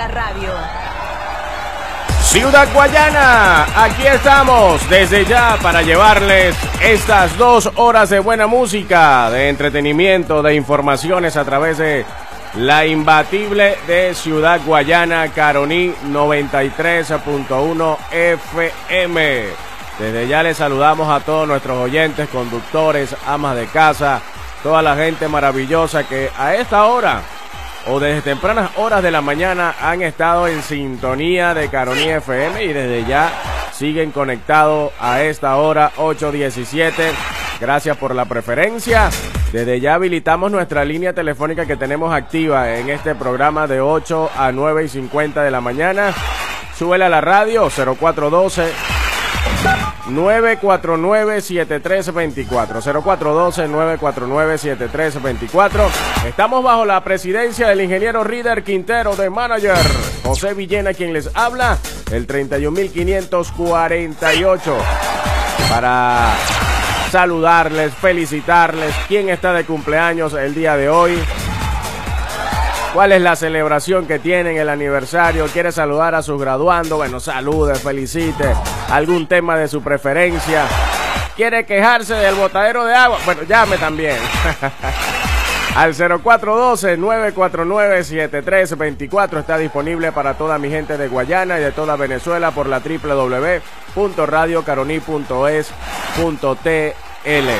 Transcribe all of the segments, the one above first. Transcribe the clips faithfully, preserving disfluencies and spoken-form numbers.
radio. Ciudad Guayana, aquí estamos desde ya para llevarles estas dos horas de buena música, de entretenimiento, de informaciones a través de la imbatible de Ciudad Guayana, Caroní noventa y tres punto uno F M. Desde ya les saludamos a todos nuestros oyentes, conductores, amas de casa, toda la gente maravillosa que a esta hora o desde tempranas horas de la mañana han estado en sintonía de Caroní F M y desde ya siguen conectados a esta hora ocho diecisiete. Gracias por la preferencia. Desde ya habilitamos nuestra línea telefónica que tenemos activa en este programa de ocho a nueve y cincuenta de la mañana. Súbela a la radio cero cuatro uno dos, nueve cuatro nueve, siete tres dos cuatro, cero cuatro uno dos, nueve cuatro nueve, siete tres dos cuatro. Estamos bajo la presidencia del ingeniero Rider Quintero, de manager José Villena, quien les habla, el treinta y un mil quinientos cuarenta y ocho, para saludarles, felicitarles. ¿Quién está de cumpleaños el día de hoy? ¿Cuál es la celebración que tienen, el aniversario? ¿Quiere saludar a sus graduandos? Bueno, salude, felicite. ¿Algún tema de su preferencia? ¿Quiere quejarse del botadero de agua? Bueno, llame también. Al cero cuatro uno dos, nueve cuatro nueve, siete tres dos cuatro. Está disponible para toda mi gente de Guayana y de toda Venezuela por la doble u doble u doble u punto radio caroní punto es punto t l.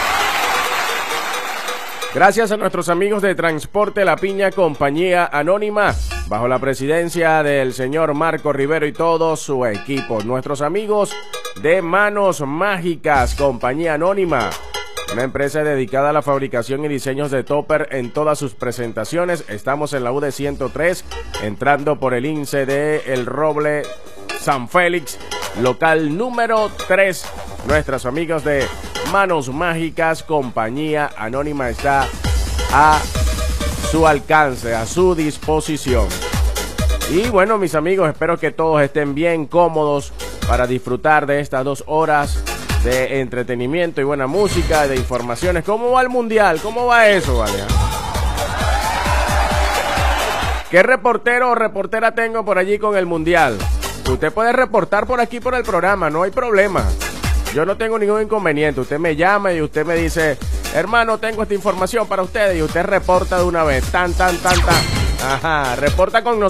Gracias a nuestros amigos de Transporte La Piña, compañía anónima, bajo la presidencia del señor Marco Rivero y todo su equipo. Nuestros amigos de Manos Mágicas, compañía anónima, una empresa dedicada a la fabricación y diseños de topper en todas sus presentaciones. Estamos en la U D ciento tres, entrando por el I N S E de El Roble, San Félix, local número tres. Nuestros amigos de Manos Mágicas, compañía anónima, está a su alcance, a su disposición. Y bueno, mis amigos, espero que todos estén bien cómodos para disfrutar de estas dos horas de entretenimiento y buena música, de informaciones. ¿Cómo va el mundial? ¿Cómo va eso, vale? ¿Qué reportero o reportera tengo por allí con el mundial? Usted puede reportar por aquí por el programa, no hay problema. Yo no tengo ningún inconveniente. Usted me llama y usted me dice, hermano, tengo esta información para ustedes, y usted reporta de una vez. Tan, tan, tan, tan. Ajá, reporta con nosotros.